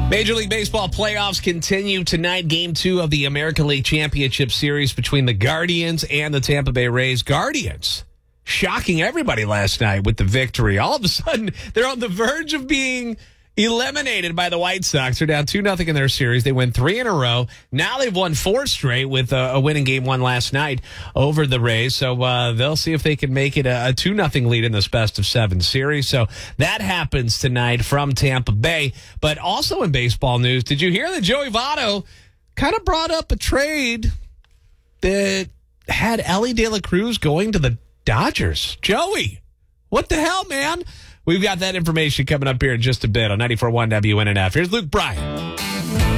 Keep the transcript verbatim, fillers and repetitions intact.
Major League Baseball playoffs continue tonight. Game two of the American League Championship Series between the Guardians and the Tampa Bay Rays. Guardians shocking everybody last night with the victory. All of a sudden, they're on the verge of being eliminated by the White Sox. They're down two nothing in their series. They win three in a row. Now they've won four straight with a, a winning game one last night over the Rays. So uh, they'll see if they can make it a, a two nothing lead in this best of seven series. So that happens tonight from Tampa Bay. But also in baseball news, did you hear that Joey Votto kind of brought up a trade that had Ellie De La Cruz going to the Dodgers? Joey, what the hell, man? We've got that information coming up here in just a bit on ninety-four point one W N N F. Here's Luke Bryan.